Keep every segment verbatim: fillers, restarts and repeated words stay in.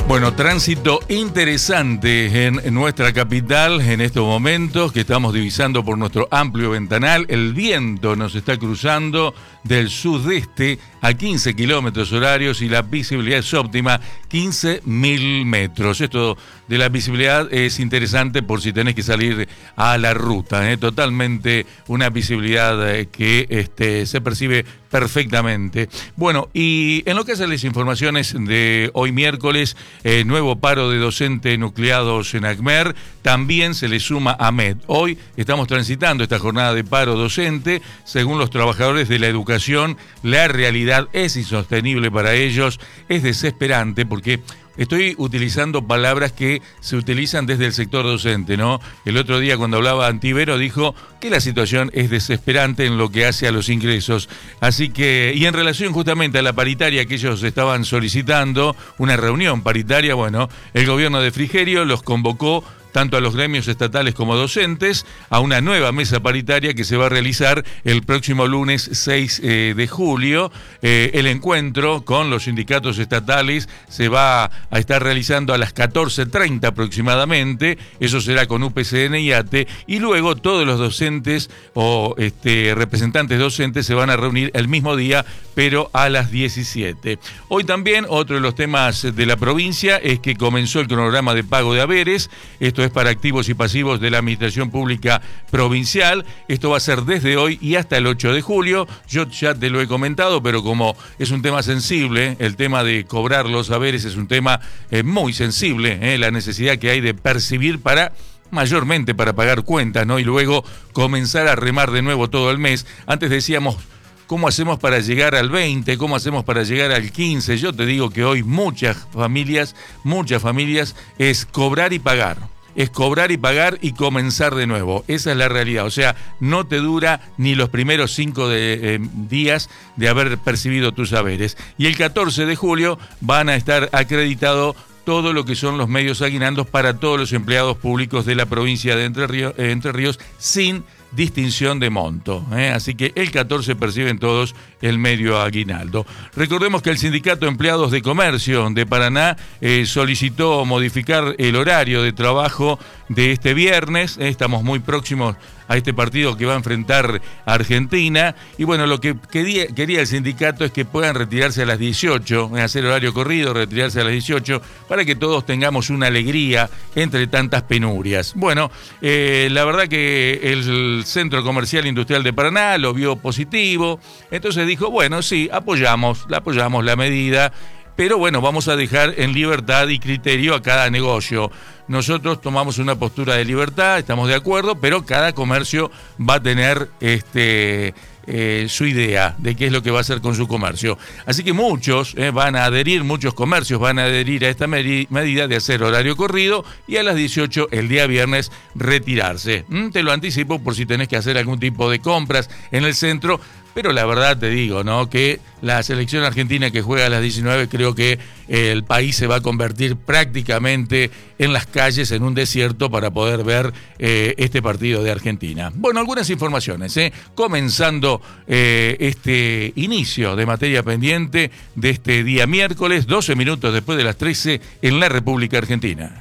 Bueno, tránsito interesante en nuestra capital en estos momentos que estamos divisando por nuestro amplio ventanal. El viento nos está cruzando del sudeste a quince kilómetros horarios y la visibilidad es óptima, quince mil metros. Esto de la visibilidad es interesante por si tenés que salir a la ruta, ¿eh? Totalmente una visibilidad eh, que este, se percibe perfectamente. Bueno, y en lo que hace las informaciones de hoy miércoles, eh, nuevo paro de docentes nucleados en ACMER, también se le suma a AMED. Hoy estamos transitando esta jornada de paro docente. Según los trabajadores de la educación, la realidad es insostenible para ellos, es desesperante porque estoy utilizando palabras que se utilizan desde el sector docente, ¿no? El otro día cuando hablaba Antivero dijo que la situación es desesperante en lo que hace a los ingresos. Así que, y en relación justamente a la paritaria que ellos estaban solicitando, una reunión paritaria, bueno, el gobierno de Frigerio los convocó tanto a los gremios estatales como docentes, a una nueva mesa paritaria que se va a realizar el próximo lunes seis eh, de julio. Eh, el encuentro con los sindicatos estatales se va a estar realizando a las catorce treinta aproximadamente, eso será con U P C N y ATE, y luego todos los docentes o este, representantes docentes se van a reunir el mismo día, pero a las diecisiete. Hoy también otro de los temas de la provincia es que comenzó el cronograma de pago de haberes. Esto es para activos y pasivos de la Administración Pública Provincial. Esto va a ser desde hoy y hasta el ocho de julio. Yo ya te lo he comentado, pero como es un tema sensible, el tema de cobrar los haberes es un tema eh, muy sensible, eh, la necesidad que hay de percibir para mayormente para pagar cuentas, ¿no? Y luego comenzar a remar de nuevo todo el mes. Antes decíamos, ¿cómo hacemos para llegar al veinte? ¿Cómo hacemos para llegar al quince? Yo te digo que hoy muchas familias, muchas familias es cobrar y pagar. Es cobrar y pagar y comenzar de nuevo. Esa es la realidad. O sea, no te dura ni los primeros cinco de, eh, días de haber percibido tus haberes. Y el catorce de julio van a estar acreditados todo lo que son los medios aguinaldos para todos los empleados públicos de la provincia de Entre Ríos, eh, Entre Ríos sin distinción de monto, ¿eh? Así que el catorce perciben todos el medio aguinaldo. Recordemos que el Sindicato de Empleados de Comercio de Paraná eh, solicitó modificar el horario de trabajo de este viernes. Eh, estamos muy próximos a este partido que va a enfrentar a Argentina. Y bueno, lo que quería, quería el sindicato es que puedan retirarse a las dieciocho, hacer horario corrido, retirarse a las dieciocho, para que todos tengamos una alegría entre tantas penurias. Bueno, eh, la verdad que el Centro Comercial Industrial de Paraná lo vio positivo, entonces dijo, bueno, sí, apoyamos, apoyamos la medida, pero bueno, vamos a dejar en libertad y criterio a cada negocio. Nosotros tomamos una postura de libertad, estamos de acuerdo, pero cada comercio va a tener este eh, su idea de qué es lo que va a hacer con su comercio. Así que muchos eh, van a adherir, muchos comercios van a adherir a esta medi- medida de hacer horario corrido y a las dieciocho el día viernes retirarse. ¿Mm? Te lo anticipo por si tenés que hacer algún tipo de compras en el centro. Pero la verdad te digo, ¿no? Que la selección argentina que juega a las diecinueve, creo que el país se va a convertir prácticamente en las calles, en un desierto, para poder ver eh, este partido de Argentina. Bueno, algunas informaciones, ¿eh? Comenzando eh, este inicio de materia pendiente de este día miércoles, doce minutos después de las trece en la República Argentina.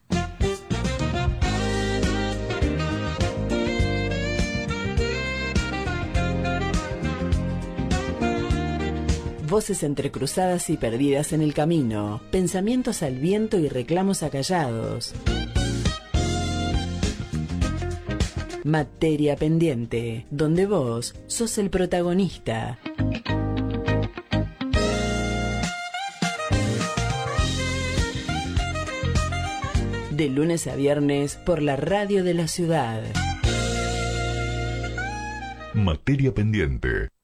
Voces entrecruzadas y perdidas en el camino, pensamientos al viento y reclamos acallados. Materia pendiente, donde vos sos el protagonista. De lunes a viernes por la radio de la ciudad. Materia pendiente.